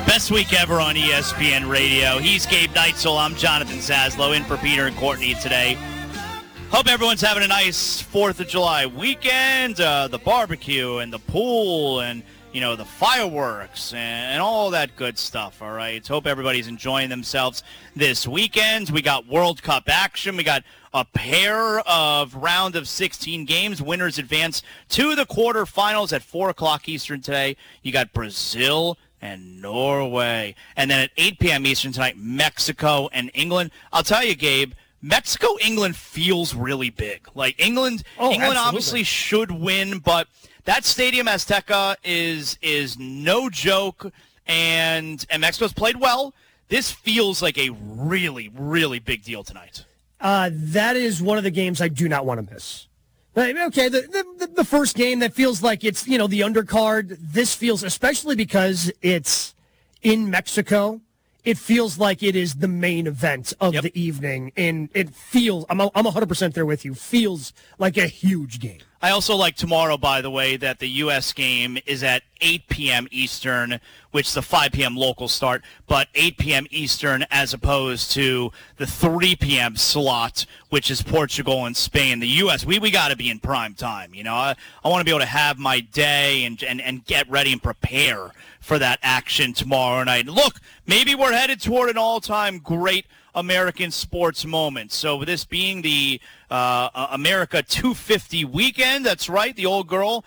Best week ever on ESPN Radio. He's Gabe Neitzel. I'm Jonathan Zaslow, in for Peter and Courtney today. Hope everyone's having a nice 4th of July weekend. The barbecue and the pool and, the fireworks and all that good stuff, all right? Hope everybody's enjoying themselves this weekend. We got World Cup action. We got a pair of round of 16 games. Winners advance to the quarterfinals at 4 o'clock Eastern today. You got Brazil and Norway. And then at 8 p.m. Eastern tonight, Mexico and England. I'll tell you, Gabe, Mexico-England feels really big. Like, England obviously should win, but that Stadium Azteca is no joke, and Mexico's played well. This feels like a really, really big deal tonight. That is one of the games I do not want to miss. Okay, the first game that feels like it's, the undercard. This feels, especially because it's in Mexico, it feels like it is the main event of the evening, and it feels, I'm 100% there with you, feels like a huge game. I also like tomorrow, by the way, that the U.S. game is at 8 p.m. Eastern, which is the 5 p.m. local start, but 8 p.m. Eastern as opposed to the 3 p.m. slot, which is Portugal and Spain. The U.S., we got to be in prime time. I want to be able to have my day and get ready and prepare for that action tomorrow night. Look, maybe we're headed toward an all-time great American sports moment. So this being the America 250 weekend, that's right, the old girl,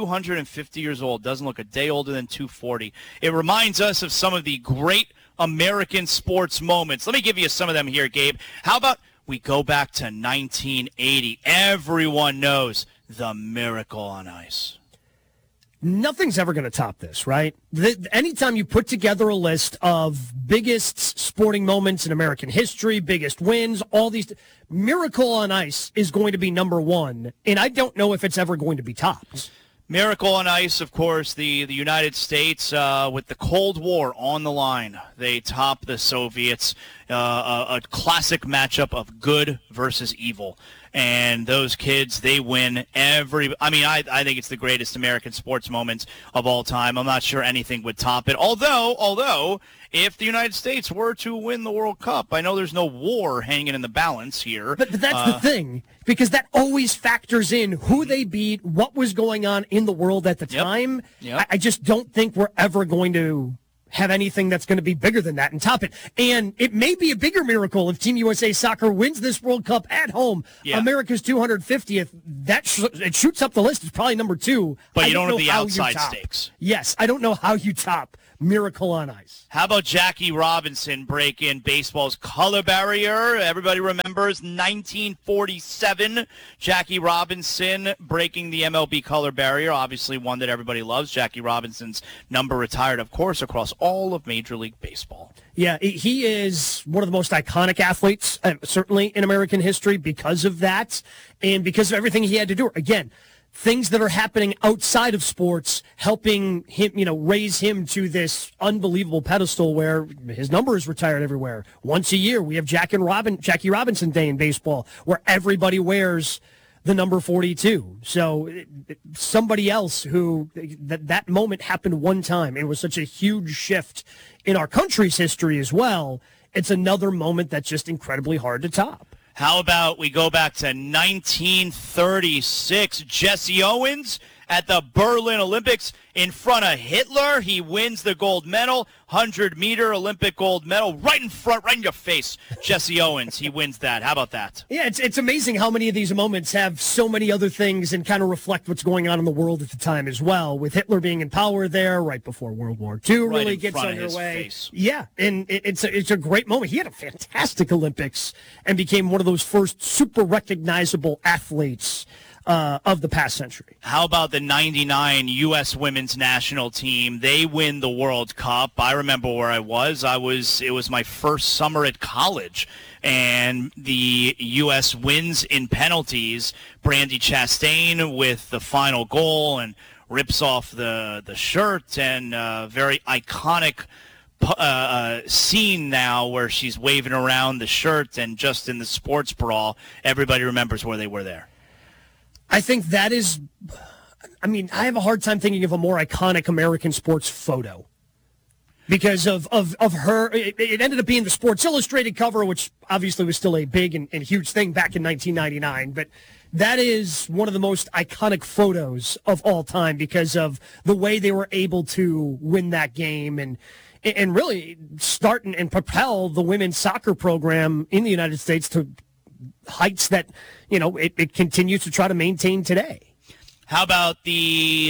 250 years old, doesn't look a day older than 240. It reminds us of some of the great American sports moments. Let me give you some of them here, Gabe. How about we go back to 1980? Everyone knows the Miracle on Ice. Nothing's ever going to top this, right? Anytime you put together a list of biggest sporting moments in American history, biggest wins, all these, Miracle on Ice is going to be number one, and I don't know if it's ever going to be topped. Miracle on Ice, of course, the United States, with the Cold War on the line, they top the Soviets, a classic matchup of good versus evil. And those kids, they win I think it's the greatest American sports moment of all time. I'm not sure anything would top it. Although, if the United States were to win the World Cup, I know there's no war hanging in the balance here. But that's the thing, because that always factors in who they beat, what was going on in the world at the time. Yep. I just don't think we're ever going to have anything that's going to be bigger than that and top it. And it may be a bigger miracle if Team USA Soccer wins this World Cup at home. Yeah. America's 250th. It shoots up the list. It's probably number 2. But you don't have the outside stakes. Yes, I don't know how you top Miracle on Ice. How about Jackie Robinson breaking baseball's color barrier? Everybody remembers 1947. Jackie Robinson breaking the MLB color barrier. Obviously one that everybody loves. Jackie Robinson's number retired, of course, across all of Major League Baseball. Yeah, he is one of the most iconic athletes, certainly in American history, because of that and because of everything he had to do. Again, things that are happening outside of sports, helping him, raise him to this unbelievable pedestal where his number is retired everywhere. Once a year, we have Jackie Robinson Day in baseball, where everybody wears the number 42. So somebody else who that moment happened one time. It was such a huge shift in our country's history as well. It's another moment that's just incredibly hard to top. How about we go back to 1936? Jesse Owens at the Berlin Olympics in front of Hitler. He wins the gold medal, 100-meter Olympic gold medal, right in front, right in your face. Jesse Owens, he wins that. How about that? Yeah, it's amazing how many of these moments have so many other things and kind of reflect what's going on in the world at the time as well, with Hitler being in power there right before World War II really gets underway. Yeah, and it's a great moment. He had a fantastic Olympics and became one of those first super recognizable athletes of the past century. How about the 99 U.S. women's national team? They win the World Cup. I remember where I was. It was my first summer at college, and the U.S. wins in penalties. Brandi Chastain with the final goal and rips off the shirt, and very iconic scene now where she's waving around the shirt, and just in the sports brawl, everybody remembers where they were there. I think that is, I have a hard time thinking of a more iconic American sports photo. because of her. It ended up being the Sports Illustrated cover, which obviously was still a big and huge thing back in 1999. But that is one of the most iconic photos of all time because of the way they were able to win that game and really start and propel the women's soccer program in the United States to heights that, it continues to try to maintain today. How about the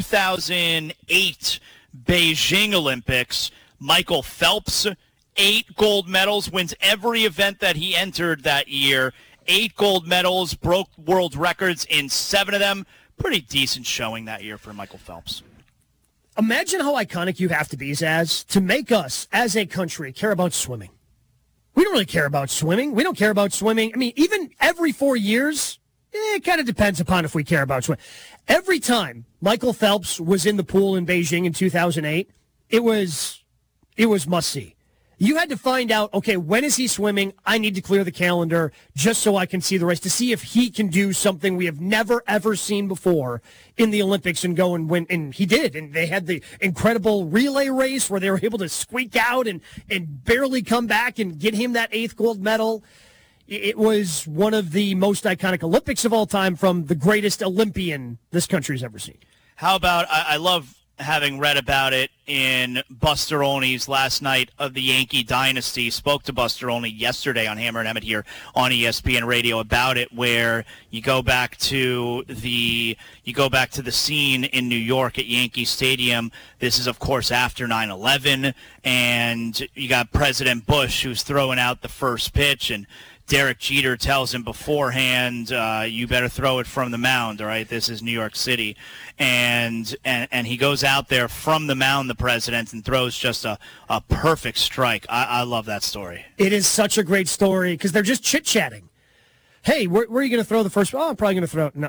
2008 Beijing Olympics? Michael Phelps, 8 gold medals, wins every event that he entered that year. 8 gold medals, broke world records in 7 of them. Pretty decent showing that year for Michael Phelps. Imagine how iconic you have to be, Zaz, to make us, as a country, care about swimming. We don't really care about swimming. We don't care about swimming. I mean, even every 4 years, it kind of depends upon if we care about swimming. Every time Michael Phelps was in the pool in Beijing in 2008, it was must-see. You had to find out, okay, when is he swimming? I need to clear the calendar just so I can see the race, to see if he can do something we have never, ever seen before in the Olympics and go and win. And he did. And they had the incredible relay race where they were able to squeak out and barely come back and get him that 8th gold medal. It was one of the most iconic Olympics of all time from the greatest Olympian this country's ever seen. How about, I love having read about it in Buster Olney's Last Night of the Yankee Dynasty. Spoke to Buster Olney yesterday on Hammer and Emmett here on ESPN Radio about it, where you go back to the scene in New York at Yankee Stadium. This is, of course, after 9/11, and you got President Bush who's throwing out the first pitch, and Derek Jeter tells him beforehand, you better throw it from the mound, all right? This is New York City. And he goes out there from the mound, the president, and throws just a perfect strike. I love that story. It is such a great story because they're just chit-chatting. Hey, where are you going to throw the first? Oh, I'm probably going to throw. No,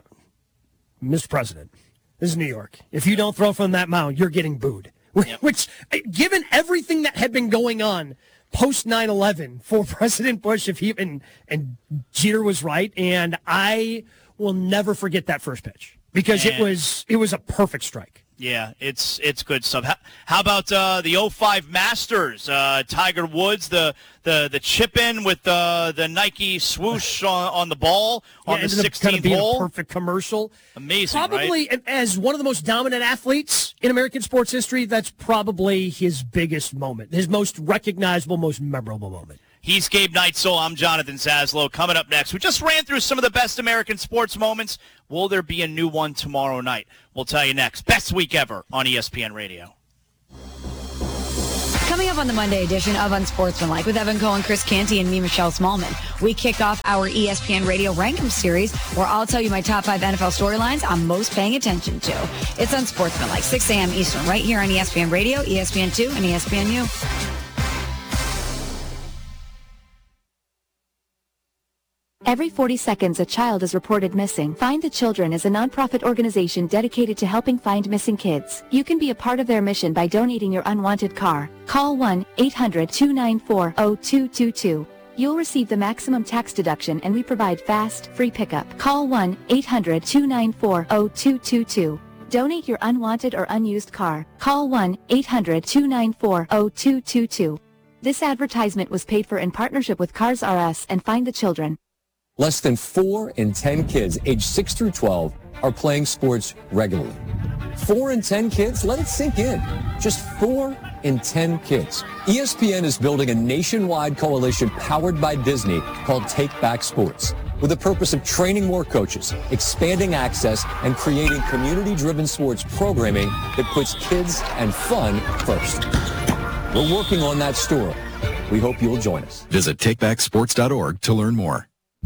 Mr. President, this is New York. If you don't throw from that mound, you're getting booed. Yep. Which, given everything that had been going on post 9/11 for President Bush, if he and Jeter was right, and I will never forget that first pitch because it was a perfect strike. Yeah, it's good stuff. How about the 05 Masters? Tiger Woods, the chip in with the Nike swoosh on the ball on the 16th kind of being hole. A perfect commercial. Amazing, probably, right? As one of the most dominant athletes in American sports history, that's probably his biggest moment, his most recognizable, most memorable moment. He's Gabe Neitzel. I'm Jonathan Zaslow. Coming up next, we just ran through some of the best American sports moments. Will there be a new one tomorrow night? We'll tell you next. Best week ever on ESPN Radio. Coming up on the Monday edition of Unsportsmanlike with Evan Cohen, Chris Canty, and me, Michelle Smallman, we kick off our ESPN Radio Rankum series where I'll tell you my top 5 NFL storylines I'm most paying attention to. It's Unsportsmanlike, 6 a.m. Eastern, right here on ESPN Radio, ESPN2, and ESPNU. Every 40 seconds, a child is reported missing. Find the Children is a nonprofit organization dedicated to helping find missing kids. You can be a part of their mission by donating your unwanted car. Call 1-800-294-0222. You'll receive the maximum tax deduction, and we provide fast, free pickup. Call 1-800-294-0222. Donate your unwanted or unused car. Call 1-800-294-0222. This advertisement was paid for in partnership with Cars R Us and Find the Children. Less than 4 in 10 kids aged 6 through 12 are playing sports regularly. 4 in 10 kids? Let it sink in. Just 4 in 10 kids. ESPN is building a nationwide coalition powered by Disney called Take Back Sports, with the purpose of training more coaches, expanding access, and creating community-driven sports programming that puts kids and fun first. We're working on that story. We hope you'll join us. Visit takebacksports.org to learn more.